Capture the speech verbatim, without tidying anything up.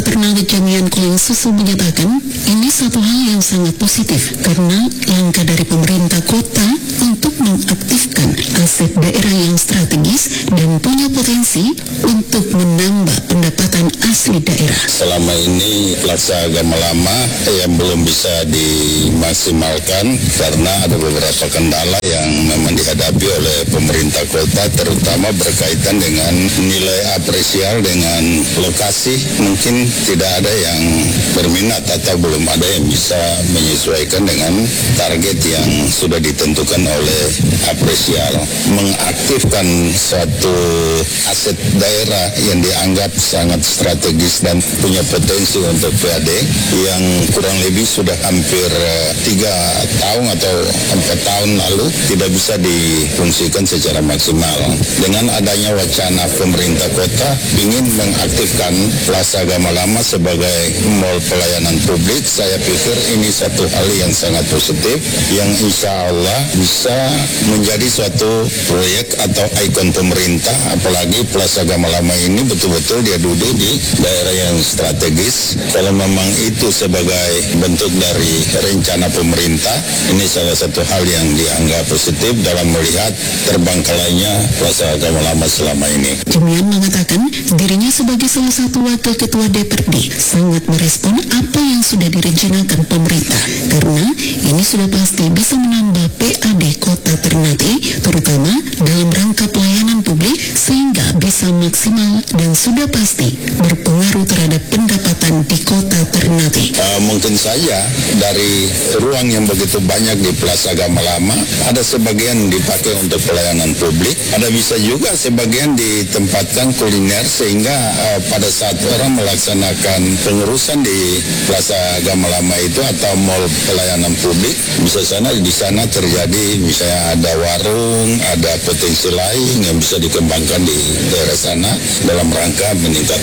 Ternate Jamian Kuling Susu menyatakan ini satu hal yang sangat positif karena langkah dari pemerintah kota untuk mengaktifkan aset daerah yang strategis dan punya potensi untuk menambah pendapatan asli daerah. Selama ini Plaza Agama Lama yang belum bisa dimaksimalkan karena ada beberapa kendala yang memang dihadapi oleh pemerintah kota, terutama berkaitan dengan nilai apresial dengan lokasi. Mungkin tidak ada yang berminat atau belum ada yang bisa menyesuaikan dengan target yang sudah ditentukan oleh apresial. Mengaktifkan suatu aset daerah yang dianggap sangat strategis dan punya potensi untuk P A D yang kurang lebih sudah hampir tiga tahun atau empat tahun lalu tidak bisa difungsikan secara maksimal. Dengan adanya wacana pemerintah kota ingin mengaktifkan Plaza Agama Lama sebagai mall pelayanan publik, saya pikir ini satu hal yang sangat positif yang insya Allah bisa menjadi suatu proyek atau ikon pemerintah, apalagi Plaza Agama Lama ini betul-betul dia duduk di daerah yang strategis. Kalau memang itu sebagai bentuk dari rencana pemerintah, ini salah satu hal yang dianggap positif dalam melihat terbengkalainya Plaza Agama Lama selama ini. Jamian mengatakan dirinya sebagai salah satu wakil ketua D P R D sangat merespon apa yang sudah direncanakan pemerintah karena ini sudah pasti bisa menambah P A D Kota Ternate terutama dalam rangka pelayanan publik sehingga bisa maksimal dan sudah pasti berpengaruh terhadap pendapatan di Kota Ternate. Uh, mungkin saja dari ruang yang begitu banyak di Plaza Agama Lama ada sebagian dipakai untuk pelayanan publik, ada bisa juga sebagian ditempatkan kuliner sehingga uh, pada saat orang melaksanakan pengurusan di Plaza Agama Lama itu atau mall pelayanan publik bisa sana di sana terjadi misalnya ada warung, ada potensi lain yang bisa dikembangkan di daerah sana dalam rangka meningkatkan